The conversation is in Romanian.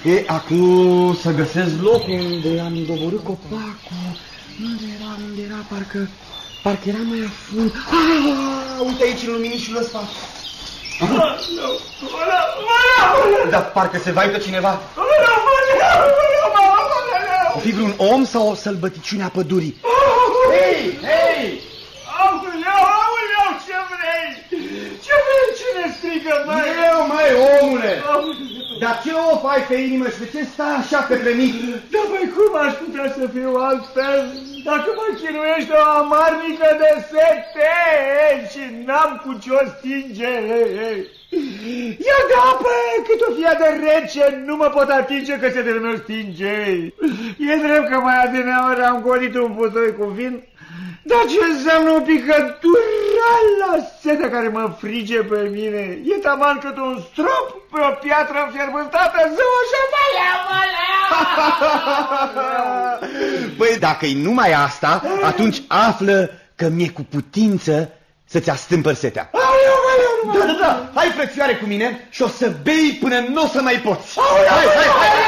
E, acum să găsesc locul unde am doborât copacul. Unde era, parcă era mai afund. Uite aici în luminișul ăsta. Dar parcă se vaită cineva. O fi vreun om sau o sălbăticiune a pădurii? Hei! Aoleu, ce vrei? Ce vrei? Cine strigă, măi? Eu, măi, omule! Dar ce o fai pe inimă și de ce stai așa către mine? Da, băi, cum aș putea să fiu altfel dacă mă chinuiește o amarnică de sete și n-am cu ce-o stinge? Ia de apă, cât o fie de rece, nu mă pot atinge că setele meu stinge. E drept că mai adineauri am golit un putoi cu vin, dar ce înseamnă o picătură la setea care mă frige pe mine? E taman cât un strop pe o piatră înfierbântată, zău așa Băi, dacă-i numai asta, atunci află că mi-e cu putință să-ți astâmpăr setea. Da, hai, frățioare, cu mine și o să bei până nu o să mai poți. Hai!